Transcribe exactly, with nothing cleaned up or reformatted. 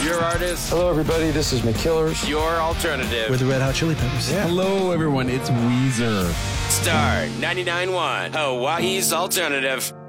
Your artist. Hello, everybody. This is McKillers. Your alternative. With the Red Hot Chili Peppers. Yeah. Hello, everyone. It's Weezer. Star ninety-nine point one, Hawaii's alternative.